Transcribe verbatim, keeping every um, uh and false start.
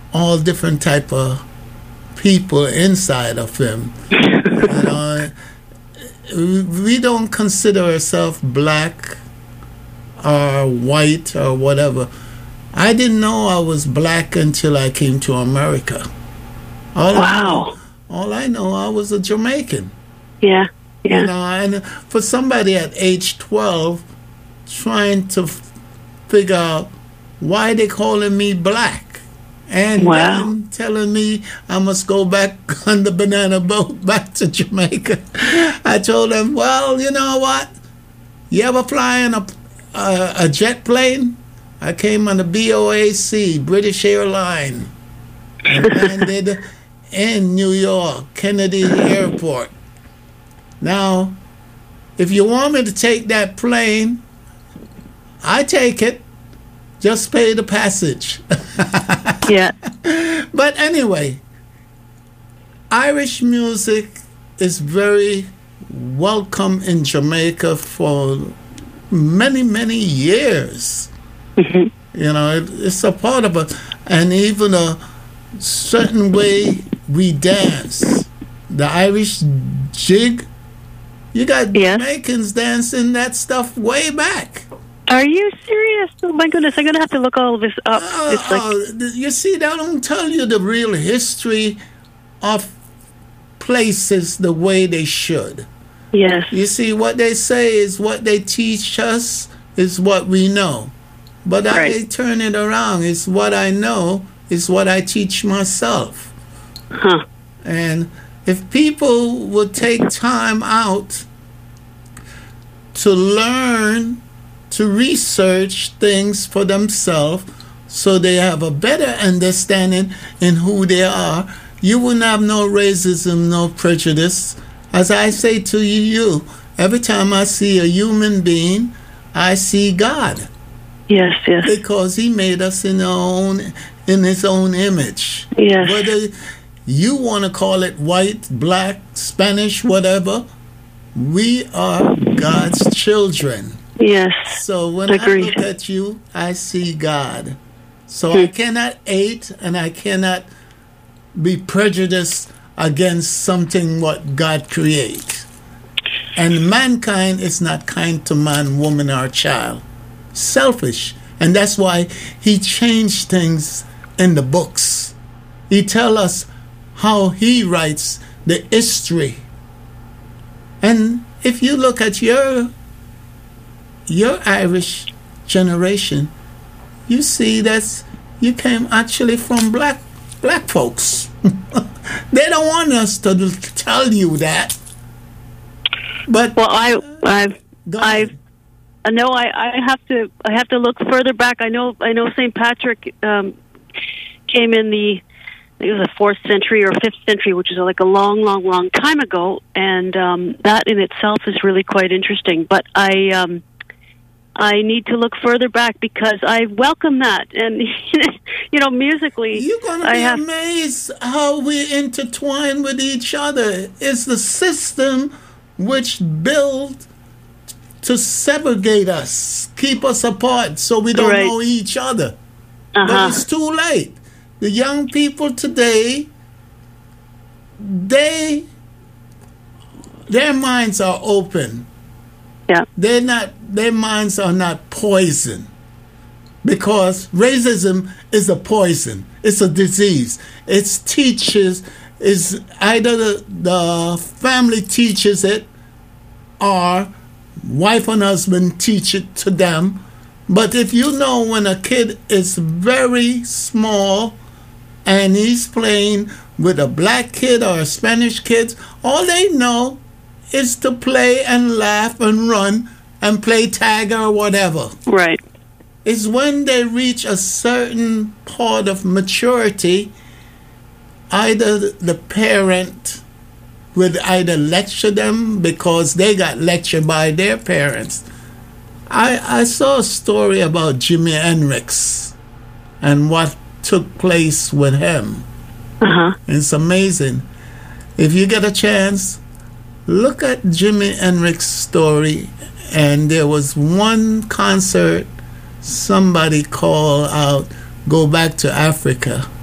all different type of people inside of him. You know, we don't consider ourselves black or white or whatever. I didn't know I was black until I came to America. All wow. I, all I know, I was a Jamaican. Yeah, yeah. You know, and for somebody at age twelve trying to f- figure out why they calling me black, and wow. then telling me I must go back on the banana boat back to Jamaica. I told them, well, you know what? You ever fly in a, a, a jet plane? I came on the B O A C, British Airline, and landed in New York, Kennedy Airport. Now, if you want me to take that plane, I take it. Just pay the passage. Yeah. But anyway, Irish music is very welcome in Jamaica for many, many years. Mm-hmm. You know, it, it's a part of it. And even a certain way we dance. The Irish jig, you got yes. Jamaicans dancing that stuff way back. Are you serious? Oh my goodness, I'm going to have to look all of this up. Uh, it's like... uh, you see, they don't tell you the real history of places the way they should. Yes. You see, what they say is what they teach us is what we know. But right. I turn it around. It's what I know is what I teach myself. Huh. And if people would take time out to learn, to research things for themselves so they have a better understanding in who they are, you wouldn't have no racism, no prejudice. As I say to you, every time I see a human being, I see God. Yes, yes. Because he made us in our own, in his own image. Yes. Whether you want to call it white, black, Spanish, whatever, we are God's children. Yes. So when Agreed. I look at you, I see God. So Hmm. I cannot hate and I cannot be prejudiced against something what God creates. And mankind is not kind to man, woman, or child. Selfish. And that's why he changed things in the books. He tell us how he writes the history. And if you look at your your Irish generation, you see that you came actually from black black folks. They don't want us to tell you that. But well, I I've Go I've ahead. I know I, I have to I have to look further back. I know I know Saint Patrick um, came in the I think it was the fourth century or fifth century, which is like a long, long, long time ago, and um, that in itself is really quite interesting. But I um, I need to look further back because I welcome that, and you know, musically, you're gonna I be have, amazed how we intertwine with each other. It's the system which built to segregate us, keep us apart, so we don't right. know each other. Uh-huh. But it's too late. The young people today, they, their minds are open. Yeah. They're not. Their minds are not poison, because racism is a poison. It's a disease. It teaches is either the, the family teaches it, or wife and husband teach it to them. But if you know when a kid is very small and he's playing with a black kid or a Spanish kid, all they know is to play and laugh and run and play tag or whatever. Right. It's when they reach a certain part of maturity, either the parent would either lecture them because they got lectured by their parents. I, I saw a story about Jimi Hendrix and what took place with him. Uh-huh. It's amazing. If you get a chance, look at Jimi Hendrix's story. And there was one concert somebody called out, "Go Back to Africa."